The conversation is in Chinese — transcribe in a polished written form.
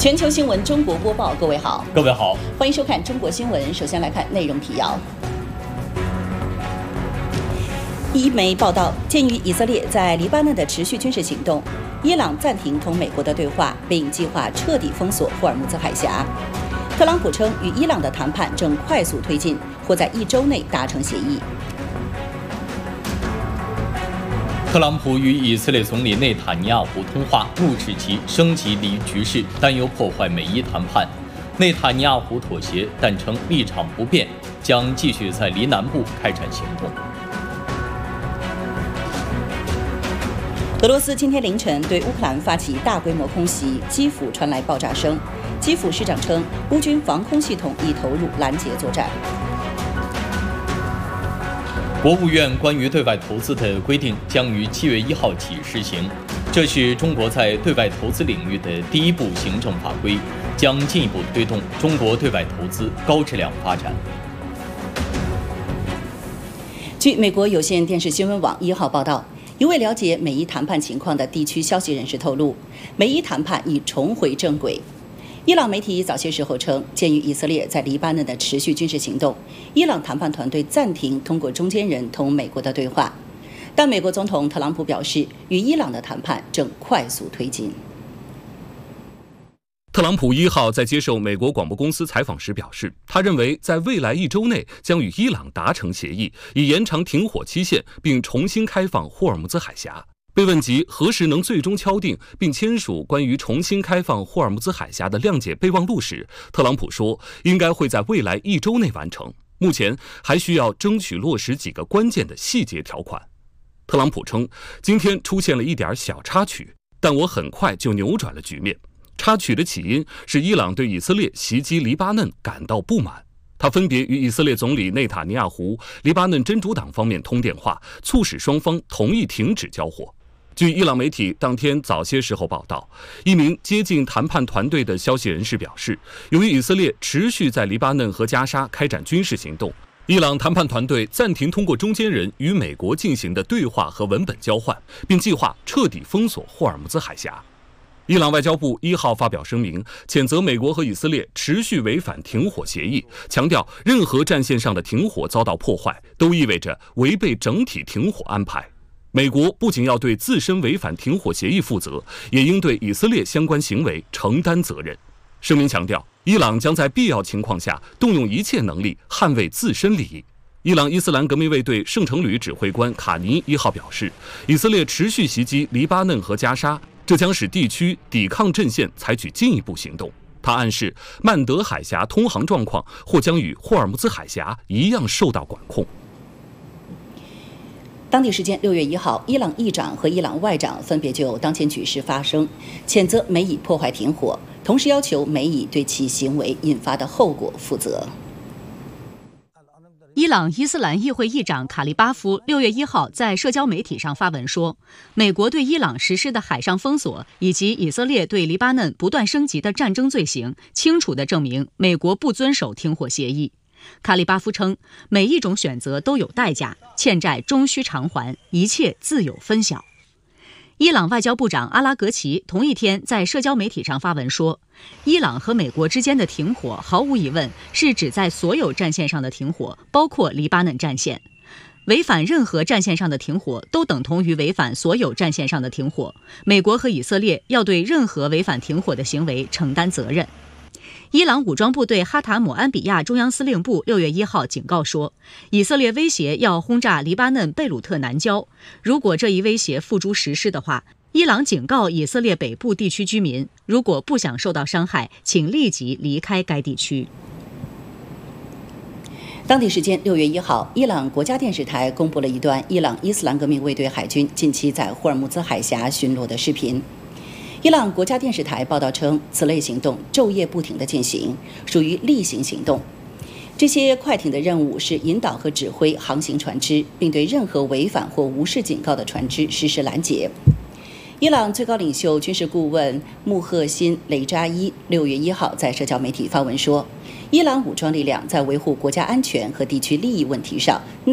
全球新闻中国播报，各位好， 各位好， 欢迎收看中国新闻。首先来看内容提要。一媒报道，鉴于以色列在黎巴嫩的持续军事行动，伊朗暂停同美国的对话，并计划彻底封锁霍尔木兹海峡。特朗普称，与伊朗的谈判正快速推进，或在1周内达成协议。 特朗普与以色列总理内塔尼亚胡通话，怒斥其升级局势，担忧破坏美伊谈判。内塔尼亚胡妥协，但称立场不变，将继续在黎南部开展行动。 俄罗斯今天凌晨对乌克兰发起大规模空袭，基辅传来爆炸声。基辅市长称，乌军防空系统已投入拦截作战。 国务院关于对外投资的规定将于7月1号起施行，这是中国在对外投资领域的第一部行政法规，将进一步推动中国对外投资高质量发展。 据美国有线电视新闻网1号报道，一位了解美伊谈判情况的地区消息人士透露，美伊谈判已重回正轨。伊朗媒体早些时候称，鉴于以色列在黎巴嫩的持续军事行动，伊朗谈判团队暂停通过中间人同美国的对话。但美国总统特朗普表示，与伊朗的谈判正快速推进。 特朗普1号在接受美国广播公司采访时表示，他认为在未来1周内将与伊朗达成协议，以延长停火期限，并重新开放霍尔木兹海峡。被问及何时能最终敲定并签署关于重新开放霍尔木兹海峡的谅解备忘录时，特朗普说，应该会在未来1周内完成，目前还需要争取落实几个关键的细节条款。特朗普称，今天出现了一点小插曲，但我很快就扭转了局面。插曲的起因是伊朗对以色列袭击黎巴嫩感到不满，他分别与以色列总理内塔尼亚胡、黎巴嫩真主党方面通电话，促使双方同意停止交火。据伊朗媒体当天早些时候报道，一名接近谈判团队的消息人士表示，由于以色列持续在黎巴嫩和加沙开展军事行动，伊朗谈判团队暂停通过中间人与美国进行的对话和文本交换，并计划彻底封锁霍尔木兹海峡。伊朗外交部1号发表声明，谴责美国和以色列持续违反停火协议，强调任何战线上的停火遭到破坏，都意味着违背整体停火安排。美国不仅要对自身违反停火协议负责，也应对以色列相关行为承担责任。声明强调，伊朗将在必要情况下动用一切能力捍卫自身利益。伊朗伊斯兰革命卫队圣城旅指挥官卡尼1号表示，以色列持续袭击黎巴嫩和加沙，这将使地区抵抗阵线采取进一步行动。他暗示曼德海峡通航状况或将与霍尔木兹海峡一样受到管控。 当地时间6月1号，伊朗议长和伊朗外长分别就当前局势发声，谴责美以破坏停火，同时要求美以对其行为引发的后果负责。 伊朗伊斯兰议会议长卡利巴夫6月1号在社交媒体上发文说，美国对伊朗实施的海上封锁以及以色列对黎巴嫩不断升级的战争罪行，清楚地证明美国不遵守停火协议。卡利巴夫称，每一种选择都有代价，欠债终须偿还，一切自有分晓。伊朗外交部长阿拉格齐同一天在社交媒体上发文说，伊朗和美国之间的停火毫无疑问是指在所有战线上的停火，包括黎巴嫩战线。违反任何战线上的停火都等同于违反所有战线上的停火，美国和以色列要对任何违反停火的行为承担责任。伊朗武装部队哈塔姆安比亚中央司令部6月1号警告说，以色列威胁要轰炸黎巴嫩贝鲁特南郊，如果这一威胁付诸实施的话，伊朗警告以色列北部地区居民，如果不想受到伤害，请立即离开该地区。 当地时间6月1号，伊朗国家电视台公布了一段伊朗伊斯兰革命卫队海军近期在霍尔木兹海峡巡逻的视频。伊朗国家电视台报道称，此类行动昼夜不停地进行，属于例行行动。这些快艇的任务是引导和指挥航行船只，并对任何违反或无视警告的船只实施拦截。伊朗最高领袖军事顾问穆赫辛·雷扎伊6月1号在社交媒体发文说，伊朗武装力量在维护国家安全和地区利益问题上